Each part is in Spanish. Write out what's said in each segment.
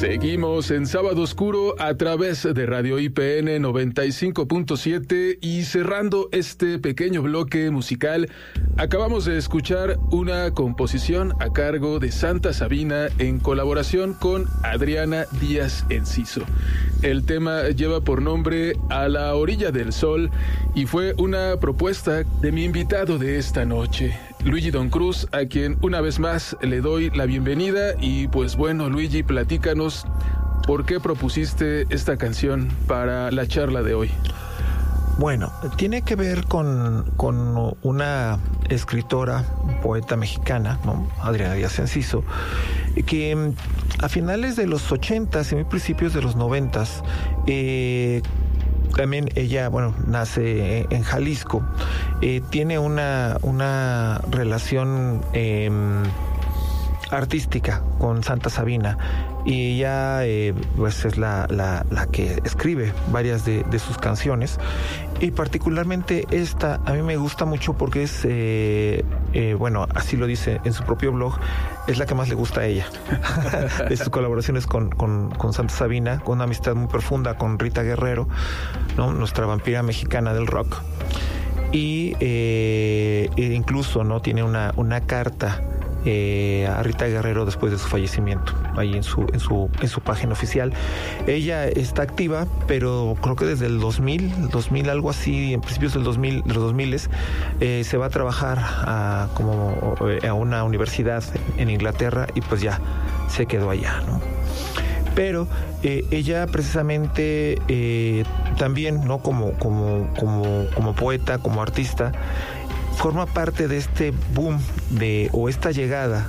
Seguimos en Sábado Oscuro a través de Radio IPN 95.7 y cerrando este pequeño bloque musical, acabamos de escuchar una composición a cargo de Santa Sabina en colaboración con Adriana Díaz Enciso. El tema lleva por nombre A la orilla del sol y fue una propuesta de mi invitado de esta noche, Luigi Don Cruz, a quien una vez más le doy la bienvenida. Y pues bueno, Luigi, platícanos por qué propusiste esta canción para la charla de hoy. Bueno, tiene que ver con una escritora, poeta mexicana, ¿no? Adriana Díaz Enciso, que a finales de los 80s y muy principios de los 90s, también ella, nace en Jalisco, tiene una relación artística con Santa Sabina, y ella pues es la que escribe varias de sus canciones, y particularmente esta a mí me gusta mucho porque es así lo dice en su propio blog, es la que más le gusta a ella de sus colaboraciones con Santa Sabina, con una amistad muy profunda con Rita Guerrero, ¿no? Nuestra vampira mexicana del rock, y incluso no tiene una carta a Rita Guerrero después de su fallecimiento, ahí en su página oficial. Ella está activa, pero creo que desde el 2000 algo así, en principios de los 2000 se va a trabajar a una universidad en Inglaterra, y pues ya se quedó allá, ¿no? Pero ella precisamente también, ¿no? Como poeta, como artista, forma parte de este boom esta llegada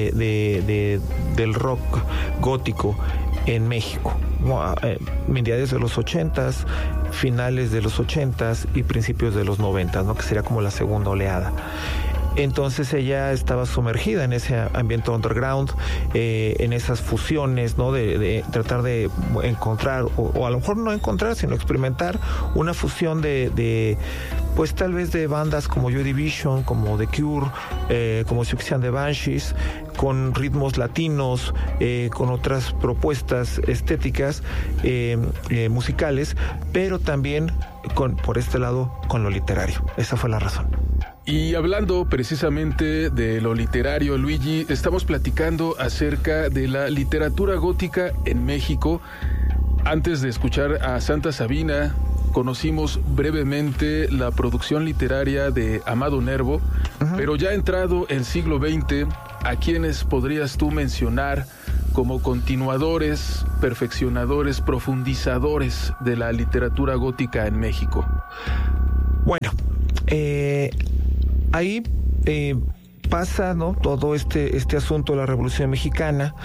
del rock gótico en México, mediados de los 80s, finales de los 80s y principios de los 90s, ¿no? Que sería como la segunda oleada. Entonces ella estaba sumergida en ese ambiente underground, en esas fusiones, ¿no? De tratar de encontrar, o a lo mejor no encontrar, sino experimentar una fusión pues tal vez de bandas como Joy Division, como The Cure, como Siouxsie and the Banshees, con ritmos latinos, con otras propuestas estéticas, musicales, pero también por este lado con lo literario. Esa fue la razón. Y hablando precisamente de lo literario, Luigi, estamos platicando acerca de la literatura gótica en México. Antes de escuchar a Santa Sabina, conocimos brevemente la producción literaria de Amado Nervo, pero ya entrado el siglo XX, ¿a quiénes podrías tú mencionar como continuadores, perfeccionadores, profundizadores de la literatura gótica en México? Bueno, ahí pasa, ¿no? Todo este asunto de la Revolución Mexicana,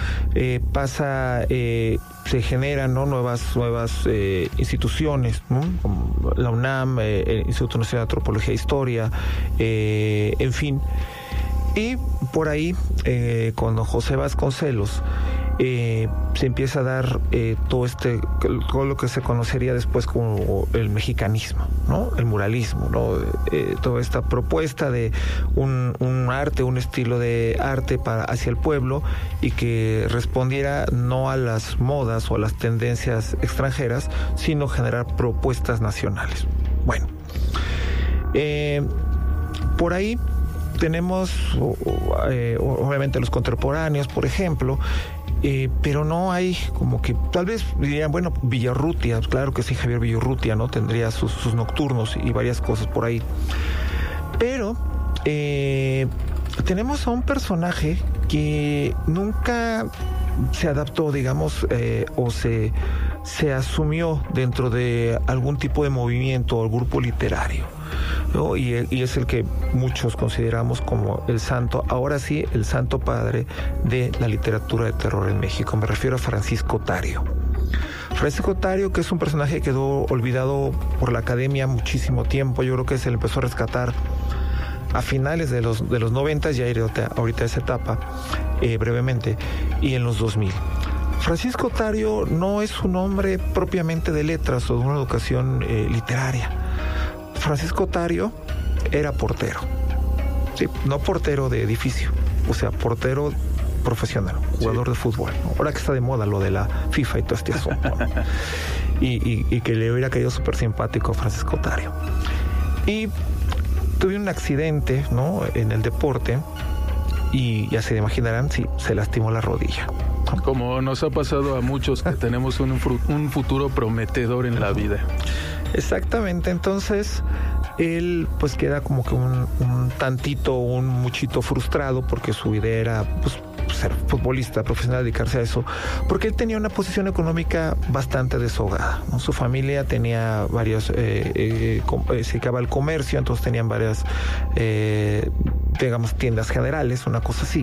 se generan, ¿no? nuevas instituciones, ¿no? Como la UNAM, el Instituto Nacional de Antropología e Historia, en fin. Y por ahí, con don José Vasconcelos, se empieza a dar todo lo que se conocería después como el mexicanismo, ¿no? El muralismo, ¿no? Toda esta propuesta de un arte, un estilo de arte hacia el pueblo, y que respondiera no a las modas o a las tendencias extranjeras, sino generar propuestas nacionales. Bueno, por ahí tenemos obviamente los contemporáneos, por ejemplo, pero no hay como que, tal vez dirían, bueno, Villaurrutia, claro que sí, Javier Villaurrutia, ¿no? Tendría sus nocturnos y varias cosas por ahí. Pero tenemos a un personaje que nunca se adaptó, digamos, o se asumió dentro de algún tipo de movimiento o grupo literario, ¿no? Y es el que muchos consideramos como el santo, ahora sí, el santo padre de la literatura de terror en México. Me refiero a Francisco Tario. Francisco Tario, que es un personaje que quedó olvidado por la academia muchísimo tiempo. Yo creo que se le empezó a rescatar a finales de los 90, ya iré ahorita a esa etapa brevemente, y en los 2000. Francisco Tario no es un hombre propiamente de letras o de una educación literaria. Francisco Tario era portero, sí, no portero de edificio, o sea, portero profesional, jugador de fútbol, ¿no? Ahora que está de moda lo de la FIFA y todo este asunto, ¿no? y que le hubiera caído súper simpático a Francisco Otario. Y tuve un accidente, ¿no?, en el deporte, y ya se imaginarán, sí, se lastimó la rodilla. Como nos ha pasado a muchos que tenemos un futuro prometedor en la vida. Exactamente, entonces él pues queda como que un muchito frustrado porque su idea era pues ser futbolista profesional, dedicarse a eso, porque él tenía una posición económica bastante desahogada, ¿no? Su familia tenía varios, se dedicaba al comercio, entonces tenían varias, digamos, tiendas generales, una cosa así.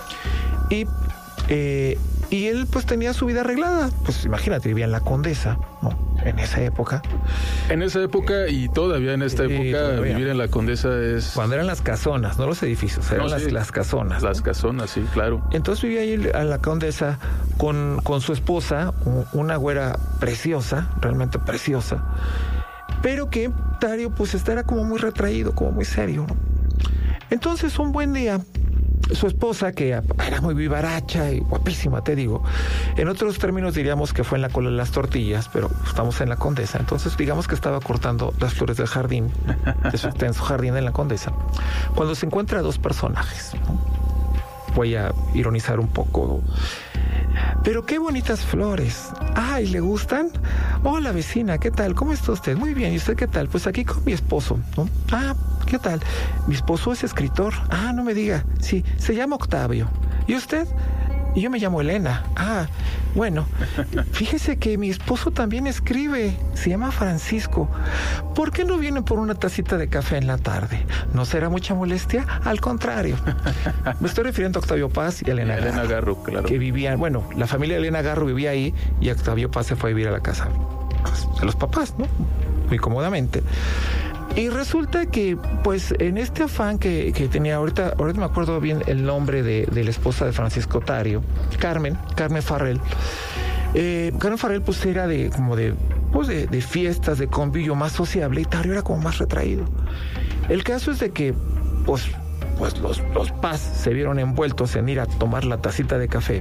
Y él pues tenía su vida arreglada. Pues imagínate, vivía en la Condesa, ¿no? En esa época. En esa época y todavía en esta época vivir en la Condesa es... Cuando eran las casonas, no los edificios, eran las casonas. Las casonas, sí, claro. Entonces vivía ahí a la Condesa con su esposa, una güera preciosa, realmente preciosa, pero que Tario pues era como muy retraído, como muy serio, ¿no? Entonces un buen día, su esposa, que era muy vivaracha y guapísima, te digo, en otros términos diríamos que fue en la cola de las tortillas, pero estamos en la Condesa, entonces digamos que estaba cortando las flores del jardín, de su extenso jardín en la Condesa, cuando se encuentra a dos personajes, ¿no? Voy a ironizar un poco. Pero qué bonitas flores. Ay, ¿le gustan? Hola, vecina, ¿qué tal? ¿Cómo está usted? Muy bien, ¿y usted qué tal? Pues aquí con mi esposo, ¿no? Ah, ¿qué tal? Mi esposo es escritor. Ah, no me diga. Sí, se llama Octavio. ¿Y usted? Y yo me llamo Elena. Ah, bueno, fíjese que mi esposo también escribe. Se llama Francisco. ¿Por qué no vienen por una tacita de café en la tarde? ¿No será mucha molestia? Al contrario. Me estoy refiriendo a Octavio Paz y a Elena Garro, claro. Que vivían, bueno, la familia de Elena Garro vivía ahí y Octavio Paz se fue a vivir a la casa de los papás, ¿no? Muy cómodamente. Y resulta que, pues, en este afán que tenía, ahorita me acuerdo bien el nombre de la esposa de Francisco Otario, Carmen Farrell. Carmen Farrell, pues, era de fiestas, de convivio más sociable, y Tario era como más retraído. El caso es de que, pues los Paz se vieron envueltos en ir a tomar la tacita de café.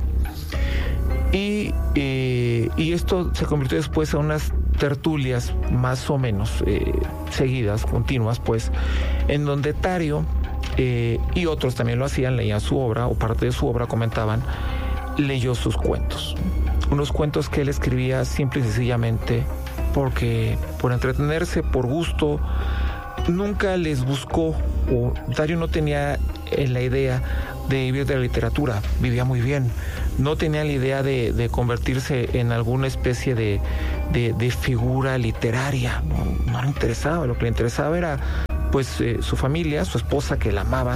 Y esto se convirtió después en unas tertulias más o menos seguidas, continuas, pues, en donde Tario y otros también lo hacían, leían su obra o parte de su obra, comentaban, leyó sus cuentos. Unos cuentos que él escribía simple y sencillamente por entretenerse, por gusto. Nunca les buscó, o Tario no tenía la idea de vivir de la literatura, vivía muy bien. No tenía la idea de convertirse en alguna especie de figura literaria. No le interesaba. Lo que le interesaba era, pues, su familia, su esposa, que la amaba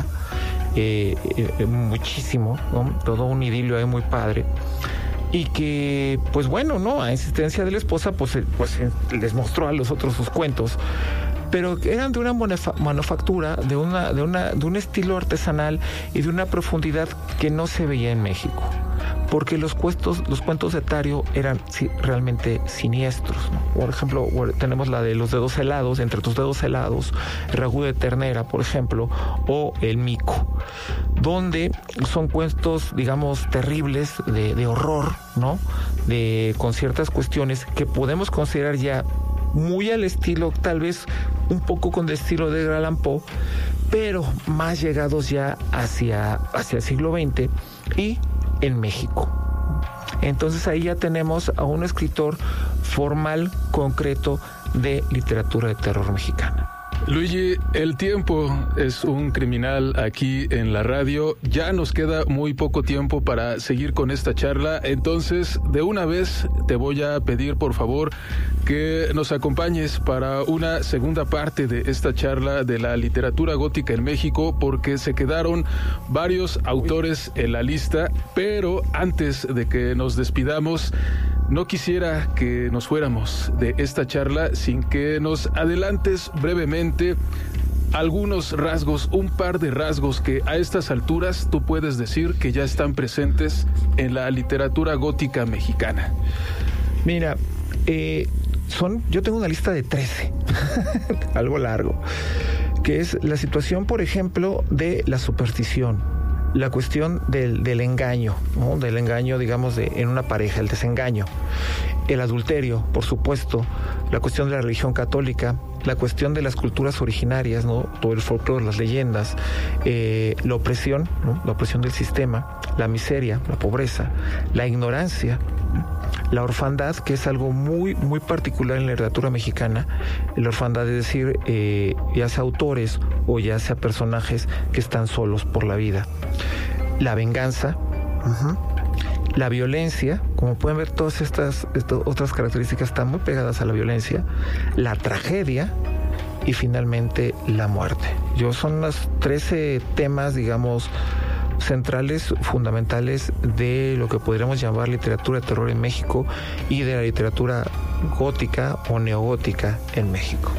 muchísimo, ¿no? Todo un idilio ahí muy padre. Y que, pues bueno, ¿no? A insistencia de la esposa, pues les mostró a los otros sus cuentos, pero eran de una manufactura, de un estilo artesanal y de una profundidad que no se veía en México, porque los cuentos de Tario eran realmente siniestros, ¿no? Por ejemplo, tenemos la de Los dedos helados, Entre tus dedos helados, El ragú de ternera, por ejemplo, o El mico, donde son cuentos, digamos, terribles, de horror, ¿no? Con ciertas cuestiones que podemos considerar ya muy al estilo, tal vez un poco con el estilo de Edgar Allan Poe, pero más llegados ya hacia el siglo XX y en México. Entonces ahí ya tenemos a un escritor formal, concreto, de literatura de terror mexicana. Luigi, el tiempo es un criminal aquí en la radio. Ya nos queda muy poco tiempo para seguir con esta charla. Entonces, de una vez te voy a pedir, por favor, que nos acompañes para una segunda parte de esta charla de la literatura gótica en México, porque se quedaron varios autores en la lista. Pero antes de que nos despidamos, no quisiera que nos fuéramos de esta charla sin que nos adelantes brevemente algunos rasgos, un par de rasgos que a estas alturas tú puedes decir que ya están presentes en la literatura gótica mexicana. Mira, yo tengo una lista de 13, algo largo, que es la situación, por ejemplo, de la superstición, la cuestión del engaño, ¿no? Del engaño, digamos, en una pareja, el desengaño, el adulterio, por supuesto, la cuestión de la religión católica, la cuestión de las culturas originarias, ¿no? Todo el folclore, las leyendas, la opresión, ¿no? La opresión del sistema, la miseria, la pobreza, la ignorancia, la orfandad, que es algo muy, muy particular en la literatura mexicana. La orfandad, es decir, ya sea autores o ya sea personajes que están solos por la vida. La venganza, la violencia, como pueden ver, todas estas otras características están muy pegadas a la violencia, la tragedia y finalmente la muerte. Son los 13 temas, digamos, centrales, fundamentales de lo que podríamos llamar literatura de terror en México y de la literatura gótica o neogótica en México.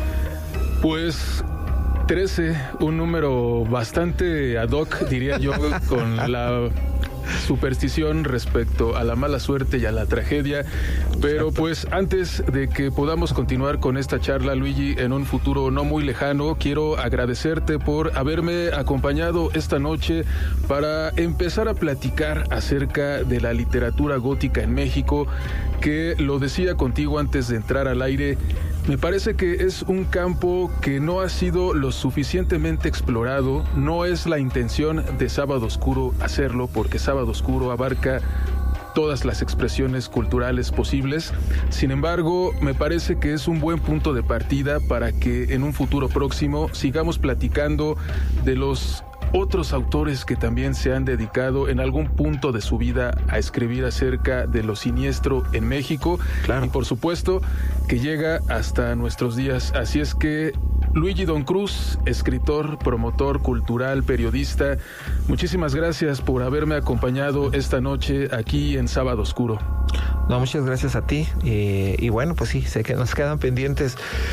Pues 13, un número bastante ad hoc, diría yo, con la superstición respecto a la mala suerte y a la tragedia. Pero pues antes de que podamos continuar con esta charla, Luigi, en un futuro no muy lejano, quiero agradecerte por haberme acompañado esta noche para empezar a platicar acerca de la literatura gótica en México, que lo decía contigo antes de entrar al aire. Me parece que es un campo que no ha sido lo suficientemente explorado. No es la intención de Sábado Oscuro hacerlo, porque Sábado Oscuro abarca todas las expresiones culturales posibles. Sin embargo, me parece que es un buen punto de partida para que en un futuro próximo sigamos platicando de los otros autores que también se han dedicado en algún punto de su vida a escribir acerca de lo siniestro en México. Claro. Y por supuesto que llega hasta nuestros días. Así es que Luigi Don Cruz, escritor, promotor cultural, periodista, muchísimas gracias por haberme acompañado esta noche aquí en Sábado Oscuro. No, muchas gracias a ti. Y bueno, pues sí, sé que nos quedan pendientes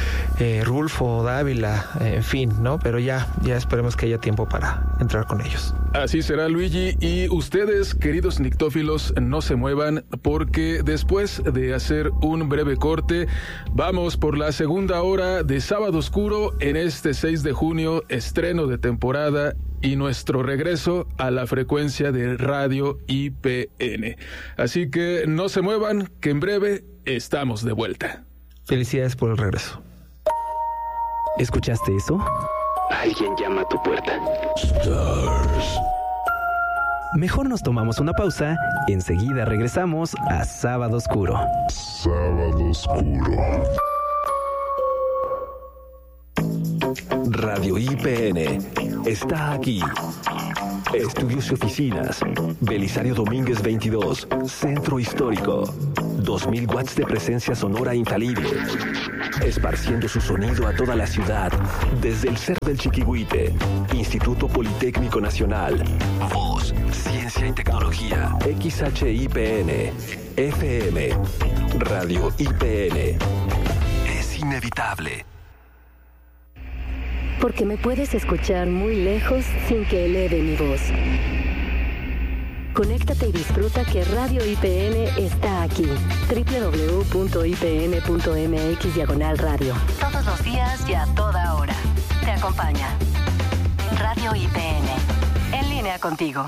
Rulfo, Dávila, en fin, ¿no? Pero ya esperemos que haya tiempo para entrar con ellos. Así será, Luigi. Y ustedes, queridos nictófilos, no se muevan, porque después de hacer un breve corte, vamos por la segunda hora de Sábado Oscuro en este 6 de junio, estreno de temporada y nuestro regreso a la frecuencia de Radio IPN. Así que no se muevan, que en breve estamos de vuelta. Felicidades por el regreso. ¿Escuchaste eso? Alguien llama a tu puerta. Stars. Mejor nos tomamos una pausa. Enseguida regresamos a Sábado Oscuro. Sábado Oscuro. Radio IPN está aquí. Estudios y oficinas. Belisario Domínguez 22. Centro Histórico. 2000 watts de presencia sonora infalible. Esparciendo su sonido a toda la ciudad. Desde el Cerro del Chiquihuite. Instituto Politécnico Nacional. Voz, Ciencia y Tecnología. XHIPN. FM. Radio IPN. Es inevitable. Porque me puedes escuchar muy lejos sin que eleve mi voz. Conéctate y disfruta que Radio IPN está aquí. www.ipn.mx/radio. Todos los días y a toda hora. Te acompaña Radio IPN. En línea contigo.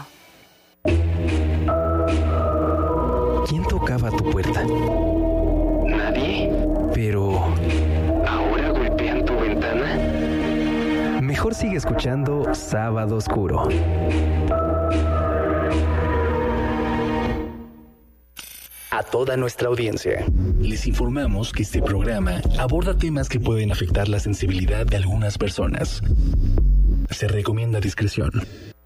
¿Quién tocaba tu puerta? ¿Nadie? Pero... ¿ahora golpean tu ventana? Mejor sigue escuchando Sábado Oscuro. A toda nuestra audiencia, les informamos que este programa aborda temas que pueden afectar la sensibilidad de algunas personas. Se recomienda discreción.